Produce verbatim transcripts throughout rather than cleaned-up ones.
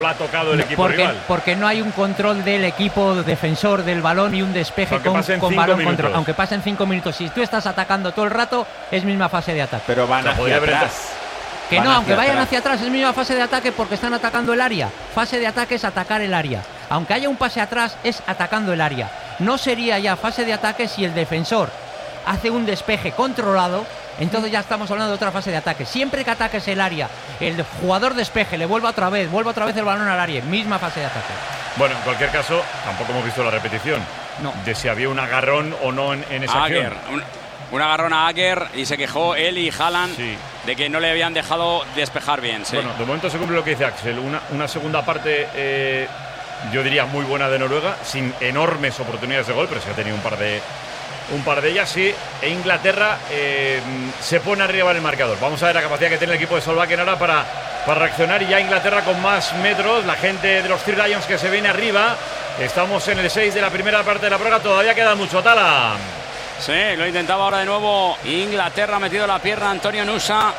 lo ha tocado el equipo porque, rival. Porque no hay un control del equipo defensor del balón y un despeje con, con balón control. Aunque pasen cinco minutos, si tú estás atacando todo el rato, es misma fase de ataque. Pero van o sea, hacia atrás. Que van no, aunque vayan atrás. hacia atrás, es misma fase de ataque porque están atacando el área. Fase de ataque es atacar el área. Aunque haya un pase atrás, es atacando el área. No sería ya fase de ataque si el defensor hace un despeje controlado. Entonces ya estamos hablando de otra fase de ataque. Siempre que ataques el área, el jugador despeje, le vuelva otra vez, vuelva otra vez el balón al área, misma fase de ataque. Bueno, en cualquier caso, tampoco hemos visto la repetición no. de si había un agarrón o no en, en esa Aguer, acción. Un, un agarrón a Aguer y se quejó él y Haaland sí. de que no le habían dejado despejar bien. Sí. Bueno, de momento se cumple lo que dice Axel. Una, una segunda parte, eh, yo diría, muy buena de Noruega, sin enormes oportunidades de gol, pero sí ha tenido un par de... Un par de ellas, sí. E Inglaterra eh, se pone arriba en el marcador. Vamos a ver la capacidad que tiene el equipo de Solbakken ahora para, para reaccionar. Y ya Inglaterra con más metros. La gente de los Three Lions que se viene arriba. Estamos en el seis de la primera parte de la prueba. Todavía queda mucho, Tala. Sí, lo intentaba ahora de nuevo. Inglaterra ha metido la pierna Antonio Nusa.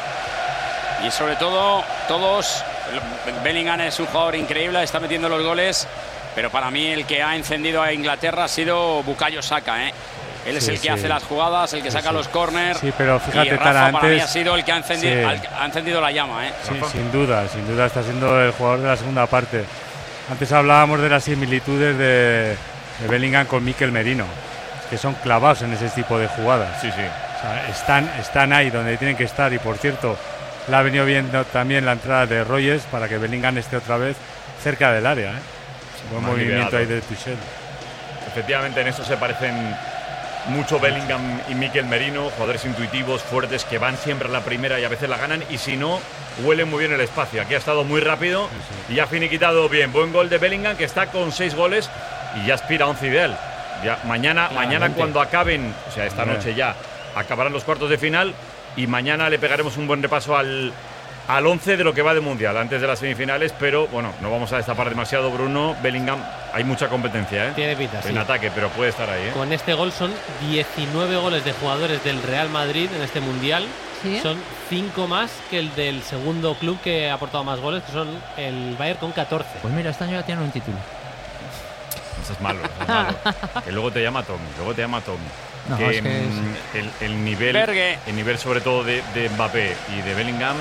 Y sobre todo, todos. Bellingham es un jugador increíble. Está metiendo los goles. Pero para mí el que ha encendido a Inglaterra ha sido Bukayo Saka, ¿eh? Él es sí, el que sí. hace las jugadas, el que saca sí, sí. los córners. Sí, pero fíjate, y Rafa Tara, para antes, mí ha sido el que ha encendido, sí. ha encendido la llama, ¿eh? Sí, sin duda, sin duda está siendo el jugador de la segunda parte. Antes hablábamos de las similitudes de, de Bellingham con Mikel Merino, que son clavados en ese tipo de jugadas. Sí, sí. O sea, están, están ahí donde tienen que estar y, por cierto, le ha venido bien también la entrada de Rogers para que Bellingham esté otra vez cerca del área, ¿eh? Buen Más movimiento liberado. Ahí de Tuchel. Efectivamente, en eso se parecen mucho Bellingham y Mikel Merino, jugadores intuitivos, fuertes, que van siempre a la primera y a veces la ganan, y si no, huelen muy bien el espacio. Aquí ha estado muy rápido sí, sí. y ha finiquitado bien. Buen gol de Bellingham, que está con seis goles y ya aspira a once ideal. Ya, mañana, mañana cuando acaben, o sea, esta noche ya, acabarán los cuartos de final y mañana le pegaremos un buen repaso al... al once de lo que va de Mundial, antes de las semifinales, pero bueno, no vamos a destapar demasiado, Bruno. Bellingham, hay mucha competencia, ¿eh? Tiene pinta, en sí. ataque, pero puede estar ahí, ¿eh? Con este gol son diecinueve goles de jugadores del Real Madrid en este Mundial. ¿Sí? Son cinco más que el del segundo club que ha aportado más goles, que son el Bayern con catorce. Pues mira, este año ya tiene un título. Eso es malo, eso es malo. Que luego te llama Tommy, luego te llama Tommy. No, que, es que es... el, el nivel, Berge. el nivel sobre todo de, de Mbappé y de Bellingham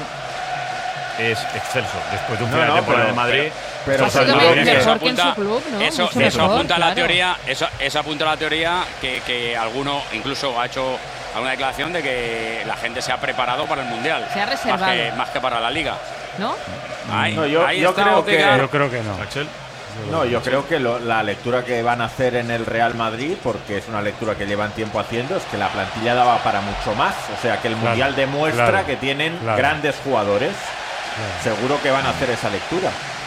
es excelso. Después de un no, final no, de temporada pero, de Madrid, pero, pero, pero pero que mejor que en su club, ¿no? Eso, Mucho eso mejor, apunta a la claro. teoría, eso, eso apunta a la teoría que, que alguno incluso ha hecho alguna declaración de que la gente se ha preparado para el Mundial. Se ha reservado. Más que, más que para la Liga. ¿No? Ahí, no, yo, ahí yo está creo que yo creo que no. Axel. No, yo creo que lo, la lectura que van a hacer en el Real Madrid, porque es una lectura que llevan tiempo haciendo, es que la plantilla daba para mucho más. O sea, que el claro, Mundial demuestra claro, que tienen claro. grandes jugadores. Claro. Seguro que van a hacer esa lectura.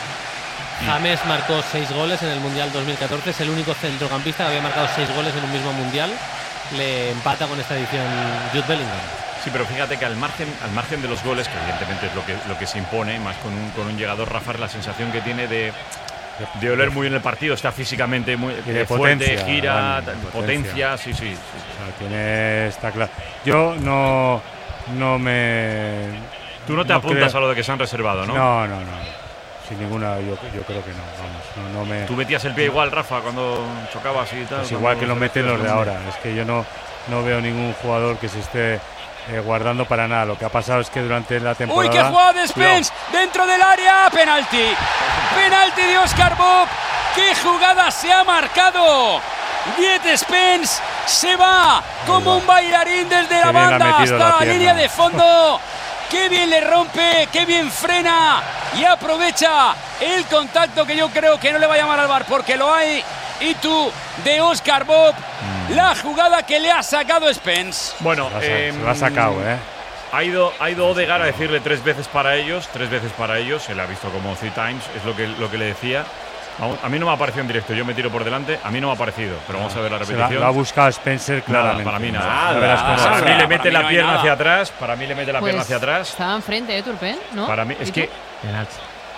James marcó seis goles en el Mundial dos mil catorce. Es el único centrocampista que había marcado seis goles en un mismo Mundial. Le empata con esta edición Jude Bellingham. Sí, pero fíjate que al margen, al margen de los goles, que evidentemente es lo que, lo que se impone, más con un, con un llegador, Rafa, la sensación que tiene de... de oler muy bien el partido, está físicamente muy de fuerte, potencia, gira, vale, potencia, potencia, sí, sí, sí. O sea, tiene, está claro. Yo no, no me... Tú no te no apuntas creo, a lo de que se han reservado, ¿no? No, no, no. Sin ninguna, yo, yo creo que no, vamos, no, no me... Tú metías el pie igual, Rafa, cuando chocabas y tal. Pues igual que lo meten los de ahora. Es que yo no, no veo ningún jugador que se esté eh, guardando para nada. Lo que ha pasado es que durante la temporada... ¡Uy, qué jugada de Spence! No. Dentro del área, penalti. Penalti de Oscar Bob. ¡Qué jugada se ha marcado! Diez Spence se va como un bailarín desde la banda hasta la, la línea de fondo. ¡Qué bien le rompe! ¡Qué bien frena! Y aprovecha el contacto que yo creo que no le va a llamar al V A R porque lo hay. Y tú, de Oscar Bob, mm. la jugada que le ha sacado Spence. Bueno, se, eh, se lo ha sacado, ¿eh? Ha ido, ha ido Odegaard a decirle tres veces para ellos, tres veces para ellos. Se le ha visto como three times, es lo que, lo que le decía. A mí no me ha parecido en directo, yo me tiro por delante, a mí no me ha parecido, pero vamos a ver la repetición. Se la, lo ha buscado Spencer claramente. Nada, para mí nada. nada, verás cómo nada. para mí le mete Para la mí no pierna hay hacia atrás, para mí le mete la Pues pierna hacia atrás. Estaba enfrente, ¿eh, Turpin? ¿No? Para mí, es que... Penalti.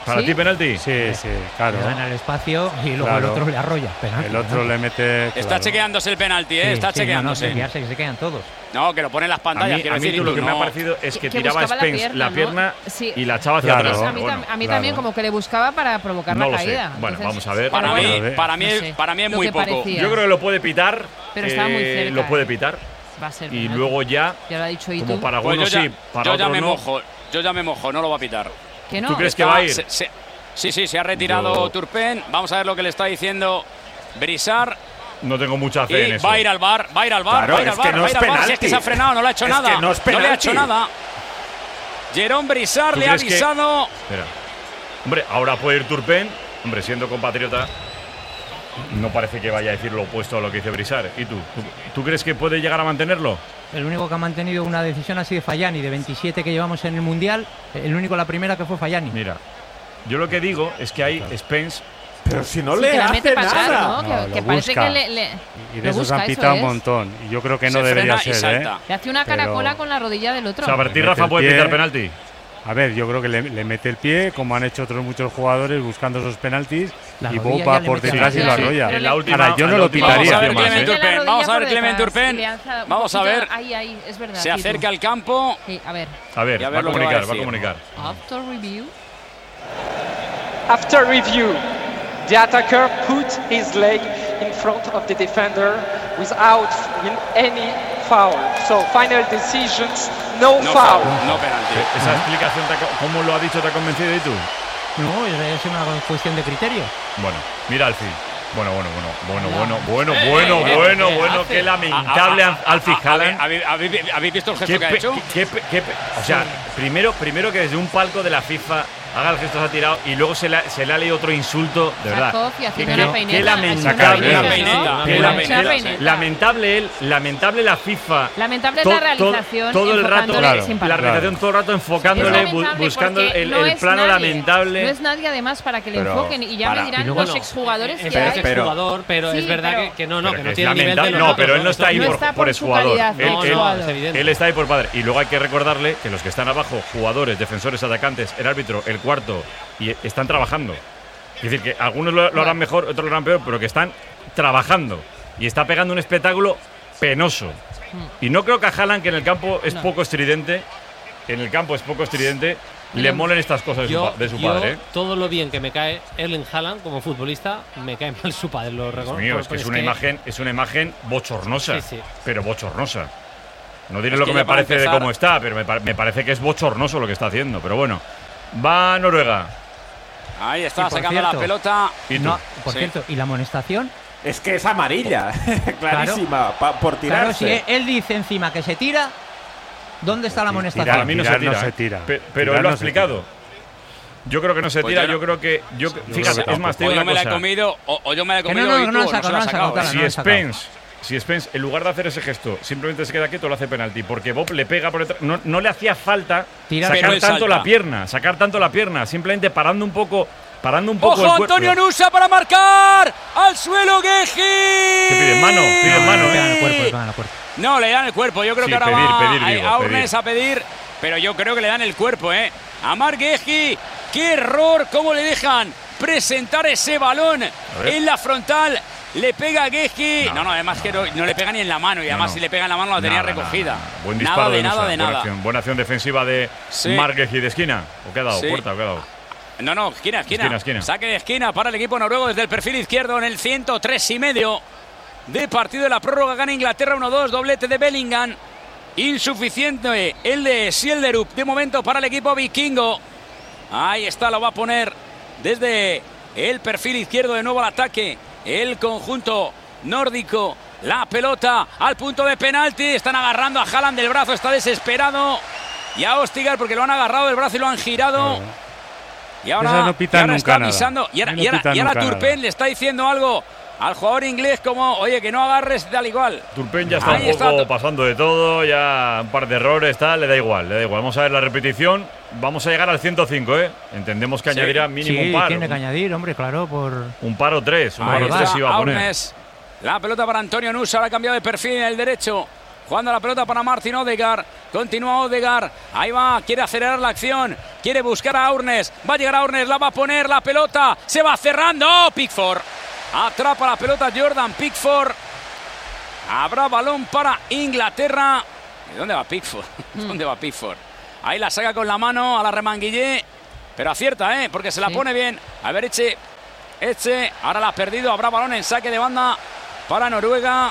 ¿Para ¿Sí? ti penalti? Sí, sí, claro. Le gana el espacio y luego Claro. el otro le arrolla. Penalti, El otro penalti. le mete. Está claro. chequeándose el penalti, ¿eh? Sí, Está sí, chequeándose. No, no, chequearse, que se quedan todos. No, que lo pone en las A pantallas, mí, quiero a mí decir. lo que no. me ha parecido es que, Que- que tiraba buscaba la Spence la pierna, pierna ¿no? Sí. y la echaba hacia Claro. atrás. A mí, Bueno, tam- a mí claro. también como que le buscaba para provocar no la lo sé. caída. Bueno, Entonces, vamos a ver. Para pero mí, bueno, para mí, no sé, para mí es lo muy que poco. parecía. yo creo que lo puede pitar. Pero estaba muy eh, cerca, Lo puede eh. pitar. va a ser Y penalti. luego ya, Ya lo ha dicho como Itu. para Pues algunos yo ya, sí, para yo ya otros me no. mojo, yo ya me mojo, no lo va a pitar. Que no. ¿Tú crees que Está- va a ir? se- se- sí, sí, se ha retirado Yo- Turpin. Vamos a ver lo que le está diciendo Brisar. No tengo mucha fe en Y eso. va a ir al bar, va a ir al bar, Claro, va a ir al es que bar, no va a es ir al bar. Si es penalti. que se ha frenado, no le ha hecho Es nada. que no es le ha penalti. hecho nada. Jerón Brisar ¿Tú le ha crees que- avisado. Espera. Hombre, ahora puede ir Turpin. Hombre, siendo compatriota, no parece que vaya a decir lo opuesto a lo que dice Brisar. ¿Y tú? ¿Tú, tú crees que puede llegar a mantenerlo? El único que ha mantenido una decisión así de Fallani, de veintisiete que llevamos en el Mundial, el único, la primera que fue Fallani. Mira, yo lo que digo es que hay Spence. Pero si no Sí, le que la hace mete para atrás, nada. ¿no? No, que lo que parece busca. que le, le- Y de lo esos busca, han eso pitado un es. montón. Y yo creo que no Se debería frena y ser, ¿eh? salta. Le hace una Pero- caracola con la rodilla del otro. O sea, para ti, Le Rafa, mete puede el pie. pitar penalti. A ver, yo creo que le, le mete el pie, como han hecho otros muchos jugadores buscando esos penaltis, La y rodilla Bob ya va le por mete detrás la y lo rodilla. arrolla. Pero En la le- última, Ahora, yo en no la lo última pitaría. Vamos a ver ocasión más, Clement ¿eh? Turpin. Mete la Vamos a ver rodilla Clement por detrás Turpin. y le alza un Vamos a poquito- ver. Ahí, ahí, es verdad. Se sí, tú. acerca al campo. Sí, a ver. A ver, Y a va ver a lo que va a comunicar, va a decir. comunicar. After review. After review, the attacker put his leg in front of the defender without win- any foul. So final decisions, no, No foul. foul, no penalti. Esa explicación, te ha co- ¿cómo lo ha dicho? ¿Te ha convencido y tú? No, es es una cuestión de criterio. Bueno, mira Alfie. Bueno, bueno, bueno, bueno, No. bueno, bueno, Eh, bueno, eh, bueno, eh, bueno, hace- qué lamentable A- a- a- Alfie a- a- Haaland. ¿Habéis, habéis- habéis visto el gesto Qué que ha pe- hecho? qué pe- qué pe- o sea, primero, primero que desde un palco de la FIFA haga el gesto, se ha tirado y luego se le, ha- se le ha leído otro insulto, de verdad. Sacó y haciendo Qué- una qué peineta. lamentable. Sacarle una ¿no? peineta, Qué una lamentable. peineta, Una sí. peineta. Lamentable él, lamentable la FIFA. Lamentable To- la to- realización. todo el rato, enfocándole Claro, sin la parar. realización todo el rato Es enfocándole, bu- lamentable buscando porque el, no el es plano nadie. lamentable. No es nadie además para que le Pero enfoquen y ya para- me dirán y luego los no. exjugadores Es que verdad hay. que es Pero- jugador, pero Sí, es verdad pero- que, que no, no, Pero que no es tiene el nivel de lamentable. los No, otros, pero él no está ahí No por, está por por es su jugador. calidad, Él, no, él- no, es evidente. él está ahí por padre. Y luego hay que recordarle que los que están abajo, jugadores, defensores, atacantes, el árbitro, el cuarto, y están trabajando. Es decir, que algunos lo, lo harán mejor, otros lo harán peor, pero que están trabajando. Y está pegando un espectáculo penoso. Y no creo que a Haaland, que en el campo es No. poco estridente, en el campo es poco estridente, le Pero- molen estas cosas de su, Yo, pa- de su yo, padre. ¿eh? todo lo bien que me cae Erling Haaland como futbolista, me cae mal su padre. Lo Dios reconozco. mío, es que es una imagen, es una imagen bochornosa, Sí, sí. pero bochornosa. No diré Es lo que que me ya para parece de empezar- cómo está, pero me, pa- me parece que es bochornoso lo que está haciendo. Pero bueno, va Noruega. Ahí está, Y por sacando la cierto- pelota. ¿Y tú? No, por Sí. cierto, y la amonestación. Es que es amarilla, clarísima, pa- por Claro, si tirarse. él dice encima que se tira, ¿dónde está la Tirar- amonestación? Para mí no se tirar tira. no se ¿eh? tira. Pe- pero Tirar él lo ha no se explicado. Yo creo que no se Pues tira. yo no- Yo creo que. Yo, creo fíjate, que es más, te O digo yo una me la he cosa. comido, o, o yo me la he Que no, comido no, y no tú, la o saca, se no la la has saca, sacado, Otala, ¿eh? no Si la ha sacado. Spence, si Spence, en lugar de hacer ese gesto, simplemente se queda quieto, lo hace penalti. Porque Bob le pega por detrás. No, no le hacía falta Tirar- Pero sacar él tanto salta. la pierna. Sacar tanto la pierna. Simplemente parando un poco. Parando un poco ¡Ojo, el cuerpo. Antonio Nusa para marcar! ¡Al suelo, Gueji! ¿Qué piden? Mano, piden No, mano, le ¿eh? pegan el cuerpo, le pegan el cuerpo. No, le dan el cuerpo. Yo creo Sí, que ahora pedir, va pedir, a- digo, a Urnes pedir. a pedir, pero yo creo que le dan el cuerpo, ¿eh? A Marc Gueji, qué error, cómo le dejan presentar ese balón en la frontal. Le pega a Gueji. No, No, no, además no. que no, no le pega ni en la mano y No, además no. si le pega en la mano la tenía Nada, nada, recogida. nada. Buen Nada disparo de de nada Nusa, de buena nada. acción, buena acción defensiva de Sí. Margueji de esquina. ¿O qué ha dado? Sí. ¿Puerta o qué ha dado? No, no, esquina, esquina, Esquina, esquina. Saque de esquina para el equipo noruego desde el perfil izquierdo en el ciento tres y medio de partido de la prórroga. Gana Inglaterra uno dos, doblete de Bellingham. Insuficiente el de Sielderup de momento para el equipo vikingo. Ahí está, lo va a poner desde el perfil izquierdo de nuevo al ataque. El conjunto nórdico. La pelota al punto de penalti. Están agarrando a Haaland del brazo, está desesperado. Y a Ostigar porque lo han agarrado del brazo y lo han girado. Y ahora, Esas no pitan y ahora nunca está nada. avisando. Y ahora, Ahí no y ahora, pitan y ahora nunca Turpin nada. le está diciendo algo al jugador inglés como, oye, que no agarres tal igual. Turpin ya está Ahí un está. poco pasando de todo, ya un par de errores, tal, le da igual, le da igual. Vamos a ver la repetición, vamos a llegar al ciento cinco, ¿eh? Entendemos que Sí. añadirá mínimo Sí, un par. tiene que añadir, hombre, claro, por... Un par o tres, un Ahí par o está, tres iba a poner. Aunes. La pelota para Antonio Nusa, ahora ha cambiado de perfil en el derecho. Jugando la pelota para Martin Odegaard. Continúa Odegaard. Ahí va, quiere acelerar la acción. quiere buscar a Aurnes, va a llegar a Aurnes, la va a poner, la pelota, se va cerrando, ¡oh, Pickford! Atrapa la pelota Jordan Pickford. Habrá balón para Inglaterra. ¿Y dónde va Pickford? Mm. ¿Dónde va Pickford? Ahí la saca con la mano a la Remanguillé, pero acierta, ¿eh? Porque se la sí. pone bien. A ver, Eche, Eche, ahora la ha perdido, habrá balón en saque de banda para Noruega.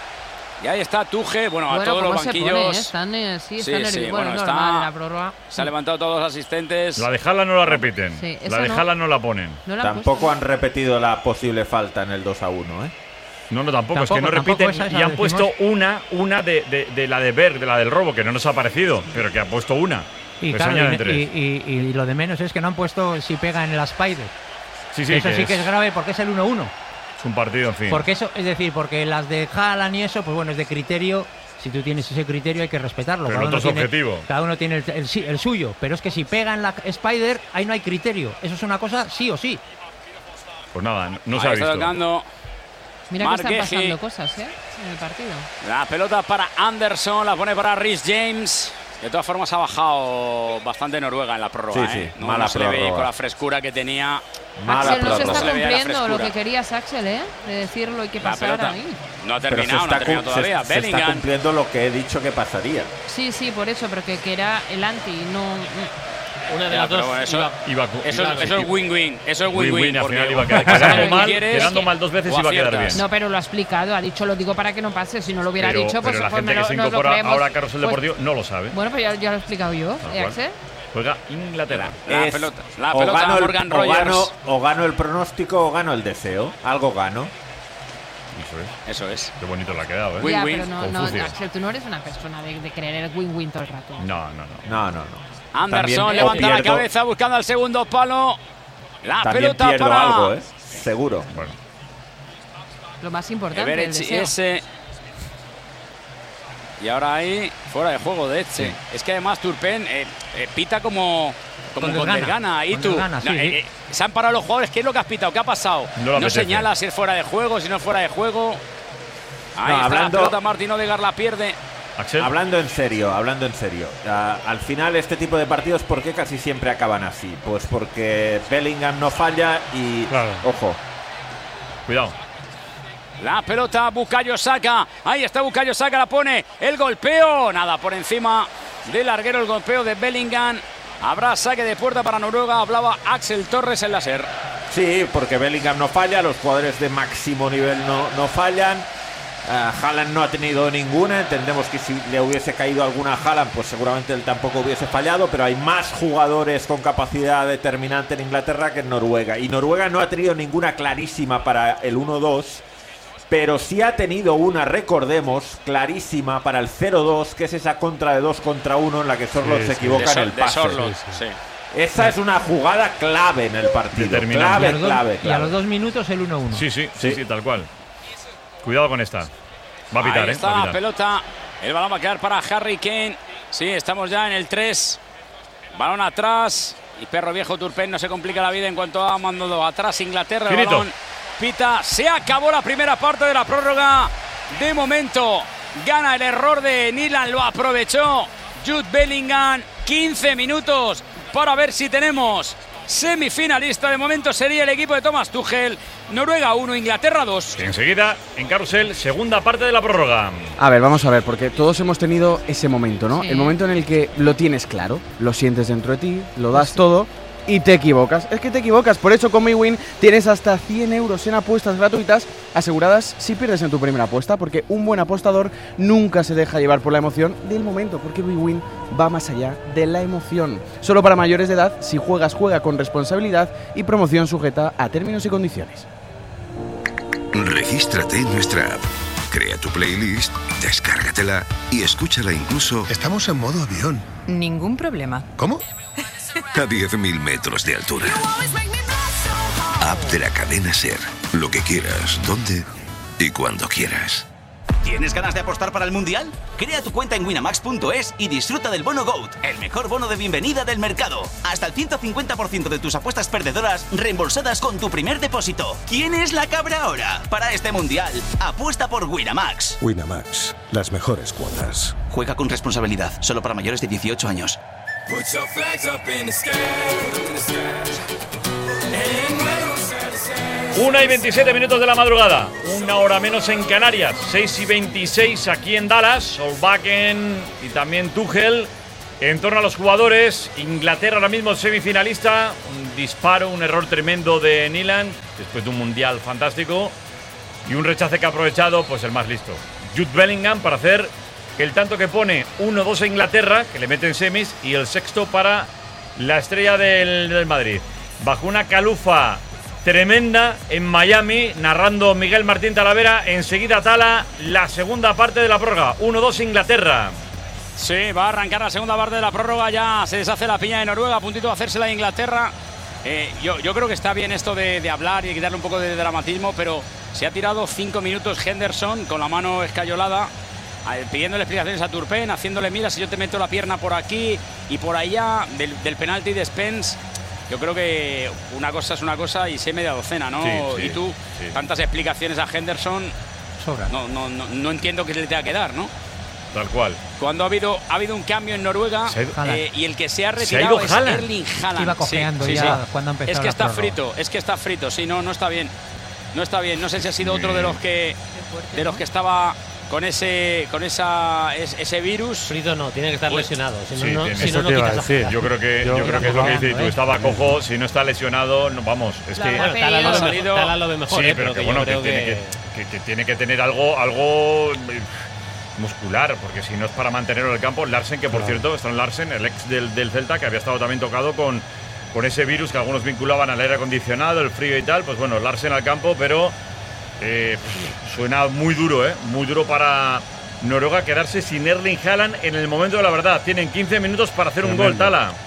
Y ahí está Tuchel, bueno, bueno a todos los banquillos. Se pone, ¿eh? Están, eh, sí, están sí, nerviosos. Sí, bueno, bueno, está, la prórroga. Se han levantado todos los asistentes. La de Haaland no la repiten. Sí, la de Haaland no. no la ponen. No la tampoco han repetido la posible falta en el dos a uno, ¿eh? No, no, tampoco, tampoco es que no repiten esa, esa y han decimos. puesto una, una de, de, de la de Berg, de la del robo, que no nos ha parecido, pero que ha puesto una. Y, claro, y, y, y, y lo de menos es que no han puesto si pega en el Spider. Sí, sí, eso que sí es, que es grave porque es el uno uno. Es un partido, en fin. Porque eso, es decir, porque las de Haaland y eso, pues bueno, es de criterio. Si tú tienes ese criterio hay que respetarlo. Pero cada, uno uno tiene, objetivo. cada uno tiene el, el, el suyo. Pero es que si pega en la Spider, ahí no hay criterio. Eso es una cosa sí o sí. Pues nada, no, no ahí se ha visto. Está tocando. Mira que están pasando cosas, ¿eh? En el partido. La pelota para Anderson, la pone para Reece James. De todas formas ha bajado bastante Noruega en la prórroga. Sí, sí, ¿eh? No, mala no se prórroga. le ve con la frescura que tenía. Mala Axel no se prórroga. está cumpliendo lo que querías, Axel, ¿eh? De decirlo y que pasara ahí. No ha terminado, no ha terminado todavía. Se, se está cumpliendo lo que he dicho que pasaría. Sí, sí, por eso, pero que, que era el anti, no... Una de ya, las dos. Bueno, eso, iba, iba, eso, iba, eso es win-win. Eso es win-win. Al final iba a quedar quedando mal, quedando mal dos veces iba a quedar bien. No, pero lo ha explicado. Ha dicho, lo digo para que no pase. Si no lo hubiera pero, dicho, pues, pero la pues gente me que se lo, incorpora ahora a Carrusel pues, Deportivo no lo sabe. Bueno, pues ya, ya lo he explicado yo. ¿Eh, Axel? Juega Inglaterra. La es, pelota, la o pelota gano Morgan el, Rogers. O gano, o gano el pronóstico o gano el deseo. Algo gano. Eso es. Eso es. Qué bonito le ha quedado, ¿eh? Ya, pero no, no, Axel, tú no eres una persona de, de creer el win-win todo el rato. No, no, no. No, no, no. Anderson también levanta pierdo, la cabeza buscando al segundo palo. La también pelota pierdo para algo, ¿eh? Seguro. Bueno. Lo más importante, Everett el deseo. Ese. Y ahora ahí, fuera de juego de Etche. Sí. Es que además Turpen eh, eh, pita como como con, con desgana. ¿Y tú? Desgana, sí, no, eh, eh, se han parado los jugadores. ¿Qué es lo que has pitado? ¿Qué ha pasado? No, no señala si es fuera de juego, si no es fuera de juego. Ahí no, está hablando, la pelota, Martín Odegaard la pierde. Axel. Hablando en serio, hablando en serio. Uh, al final este tipo de partidos, ¿por qué casi siempre acaban así? Pues porque Bellingham no falla y... Claro. Ojo. Cuidado. La pelota, Bukayo Saka. Ahí está Bukayo Saka, la pone. El golpeo. Nada, por encima del larguero el golpeo de Bellingham. Habrá saque de puerta para Noruega. Hablaba Axel Torres en la SER. Sí, porque Bellingham no falla. Los jugadores de máximo nivel no, no fallan. Uh, Haaland no ha tenido ninguna. Entendemos que si le hubiese caído alguna a Haaland, pues seguramente él tampoco hubiese fallado. Pero hay más jugadores con capacidad determinante en Inglaterra que en Noruega. Y Noruega no ha tenido ninguna clarísima para el uno dos. Pero sí ha tenido una, recordemos, clarísima para el cero dos, que es esa contra de dos contra uno en la que Sorloth sí, se equivoca sí, en el pase. Sí, sí, sí. Esa es una jugada clave en el partido. Clave, y, dos, clave, clave. Y a los dos minutos el uno uno. Sí, sí, sí, sí, sí, tal cual. Cuidado con esta. Va a pitar, Ahí ¿eh? está va a pitar. La pelota. El balón va a quedar para Harry Kane. Sí, estamos ya en el tres. Balón atrás. Y Perro Viejo Turpen no se complica la vida en cuanto ha mandado atrás Inglaterra. El balón pita. Se acabó la primera parte de la prórroga. De momento gana el error de Nilan. Lo aprovechó Jude Bellingham. quince minutos para ver si tenemos semifinalista. De momento sería el equipo de Thomas Tuchel. Noruega uno, Inglaterra dos. Enseguida, en Carrusel, segunda parte de la prórroga. A ver, vamos a ver, porque todos hemos tenido ese momento, ¿no? Sí. El momento en el que lo tienes claro, lo sientes dentro de ti, lo das todo y te equivocas. Es que te equivocas, por eso con MyWin tienes hasta cien euros en apuestas gratuitas aseguradas si pierdes en tu primera apuesta, porque un buen apostador nunca se deja llevar por la emoción del momento, porque MyWin va más allá de la emoción. Solo para mayores de edad, si juegas, juega con responsabilidad y promoción sujeta a términos y condiciones. Regístrate en nuestra app, crea tu playlist, descárgatela y escúchala incluso... Estamos en modo avión. Ningún problema. ¿Cómo? A diez mil metros de altura. App de la cadena SER. Lo que quieras, donde y cuando quieras. ¿Tienes ganas de apostar para el Mundial? Crea tu cuenta en winamax punto es y disfruta del bono GOAT, el mejor bono de bienvenida del mercado. Hasta el ciento cincuenta por ciento de tus apuestas perdedoras reembolsadas con tu primer depósito. ¿Quién es la cabra ahora? Para este Mundial, apuesta por Winamax. Winamax, las mejores cuotas. Juega con responsabilidad, solo para mayores de dieciocho años. Una y veintisiete minutos de la madrugada, una hora menos en Canarias, seis y veintiséis aquí en Dallas. Solbakken y también Tuchel en torno a los jugadores. Inglaterra ahora mismo semifinalista, un disparo, un error tremendo de Nyland después de un mundial fantástico y un rechace que ha aprovechado pues el más listo, Jude Bellingham, para hacer el tanto que pone uno dos a Inglaterra, que le mete en semis, y el sexto para la estrella del, del Madrid. Bajo una calufa tremenda en Miami, narrando Miguel Martín Talavera. Enseguida Tala, la segunda parte de la prórroga, uno dos Inglaterra. Sí, va a arrancar la segunda parte de la prórroga, ya se deshace la piña de Noruega, a puntito de hacérsela de Inglaterra. Eh, yo, yo creo que está bien esto de, de hablar y quitarle un poco de dramatismo, pero se ha tirado cinco minutos Henderson con la mano escayolada, pidiéndole explicaciones a Turpin, haciéndole, mira, si yo te meto la pierna por aquí y por allá, del, del penalti de Spence. Yo creo que una cosa es una cosa y sé media docena, ¿no? Sí, sí, y tú, sí. tantas explicaciones a Henderson, sobra. No, no, no, no entiendo qué le tenga que dar, ¿no? Tal cual. Cuando ha habido, ha habido un cambio en Noruega eh, y el que se ha retirado se ha es Haaland. Erling Haaland. Iba cojeando sí, ya sí, sí. cuando ha empezado Es que la está prórroga. frito, es que está frito, sí, no, no está bien. No está bien, no sé si ha sido otro de los que de los que estaba con ese con esa es, ese virus. Frito no, tiene que estar Pues, lesionado, si no, sí, no, tiene- si no, eso no te iba a quitas la decir. jugada. Yo creo que, yo Yo creo que es lo que dices tú. ¿eh? Estaba cojo, si no está lesionado, no, vamos, es La que. verdad, Bueno, Tala lo, ve salido- mejor, Tala lo ve mejor, sí, eh, pero que que bueno, yo que creo tiene que, que- que tiene que tener algo, algo eh, muscular, porque si no es para mantenerlo en el campo. Larsen, que por Claro. cierto, Stan Larsen, el ex del, del Celta, que había estado también tocado con, con ese virus que algunos vinculaban al aire acondicionado, el frío y tal. Pues bueno, Larsen al campo, pero eh, suena muy duro, ¿eh? Muy duro para Noruega quedarse sin Erling Haaland en el momento de la verdad. Tienen quince minutos para hacer un gol, Tremendo. Tala.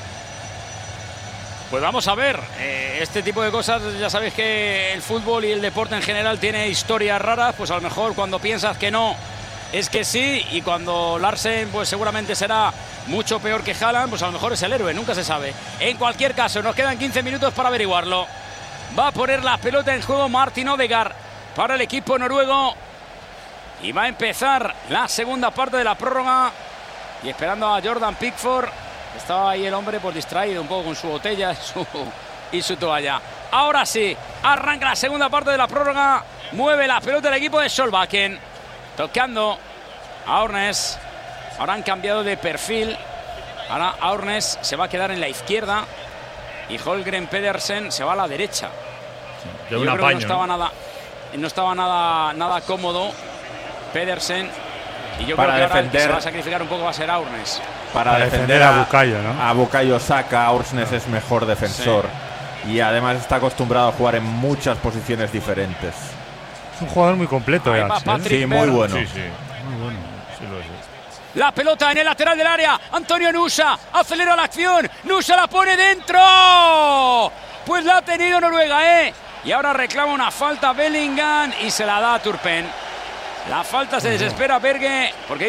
Pues vamos a ver, eh, este tipo de cosas, ya sabéis que el fútbol y el deporte en general tiene historias raras, pues a lo mejor cuando piensas que no, es que sí, y cuando Larsen pues seguramente será mucho peor que Haaland, pues a lo mejor es el héroe, nunca se sabe. En cualquier caso, nos quedan quince minutos para averiguarlo. Va a poner la pelota en juego Martin Odegaard para el equipo noruego y va a empezar la segunda parte de la prórroga y esperando a Jordan Pickford. Estaba ahí el hombre pues distraído un poco con su botella y su, y su toalla. Ahora sí, arranca la segunda parte de la prórroga. Mueve la pelota el equipo de Solbakken. Tocando a Ornes. Ahora han cambiado de perfil. Ahora Ornes se va a quedar en la izquierda. Y Holgren Pedersen se va a la derecha. De Yo un creo que apaño, no estaba ¿no? nada, no estaba nada, nada cómodo Pedersen. Y yo Para creo que ahora el que defender- se va a sacrificar un poco va a ser Aurnes. Para, Para defender, defender a a Bukayo, ¿no? A Bukayo Saka, Orsnes es mejor defensor. Y además está acostumbrado a jugar en muchas posiciones diferentes. Es un jugador muy completo, Ahí ya, va ¿sí? Patrick Sí, muy Berg. bueno. Sí, sí. Muy bueno. Sí lo es. La pelota en el lateral del área. Antonio Nusa acelera la acción. Nusa la pone dentro. Pues la ha tenido Noruega, ¿eh? Y ahora reclama una falta Bellingham y se la da a Turpin. La falta se desespera Berge porque